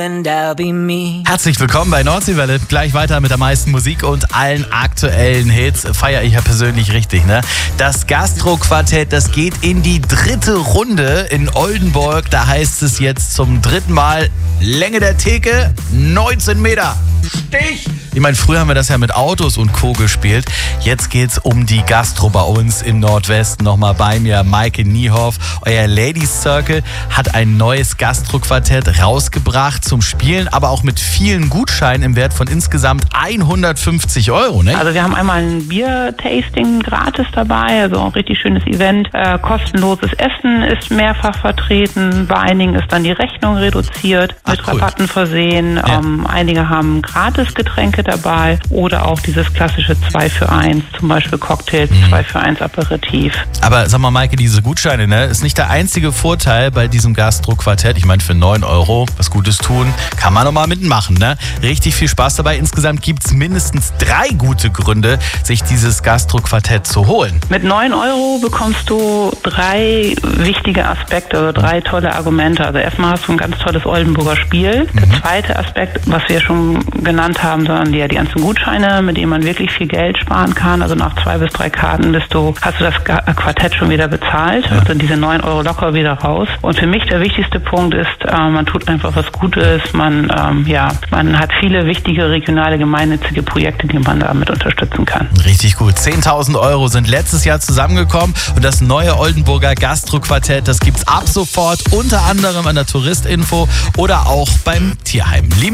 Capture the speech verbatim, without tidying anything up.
Herzlich willkommen bei Nordseewelle. Gleich weiter mit der meisten Musik und allen aktuellen Hits. Feiere ich ja persönlich richtig, ne? Das Gastro-Quartett, das geht in die dritte Runde in Oldenburg. Da heißt es jetzt zum dritten Mal Länge der Theke neunzehn Meter. Stich! Ich meine, früher haben wir das ja mit Autos und Co. gespielt. Jetzt geht's um die Gastro bei uns im Nordwesten. Nochmal bei mir Maike Niehoff. Euer Ladies Circle hat ein neues Gastro-Quartett rausgebracht zum Spielen, aber auch mit vielen Gutscheinen im Wert von insgesamt hundertfünfzig Euro. Ne? Also wir haben einmal ein Bier-Tasting gratis dabei, also ein richtig schönes Event. Äh, kostenloses Essen ist mehrfach vertreten. Bei einigen ist dann die Rechnung reduziert, Ach, mit cool. Rabatten versehen. Ja. Ähm, einige haben gratis Getränke dabei oder auch dieses klassische zwei für eins, zum Beispiel Cocktails, Mhm. zwei für eins Aperitif. Aber sag mal, Maike, diese Gutscheine, ne, ist nicht der einzige Vorteil bei diesem Gastro-Quartett. Ich meine, für neun Euro was Gutes tun, kann man noch mal mitmachen, ne? Richtig viel Spaß dabei. Insgesamt gibt es mindestens drei gute Gründe, sich dieses Gastro-Quartett zu holen. Mit neun Euro bekommst du drei wichtige Aspekte, also drei tolle Argumente. Also erstmal hast du ein ganz tolles Oldenburger Spiel. Mhm. Der zweite Aspekt, was wir schon genannt haben, sondern die, die ganzen Gutscheine, mit denen man wirklich viel Geld sparen kann. Also nach zwei bis drei Karten bist du, hast du das Quartett schon wieder bezahlt. Ja. Und sind diese neun Euro locker wieder raus. Und für mich der wichtigste Punkt ist, äh, man tut einfach was Gutes. Man, ähm, ja, man hat viele wichtige regionale gemeinnützige Projekte, die man damit unterstützen kann. Richtig gut. zehntausend Euro sind letztes Jahr zusammengekommen und das neue Oldenburger Gastro-Quartett, das gibt's ab sofort unter anderem an der Touristinfo oder auch beim Tierheim. Lieben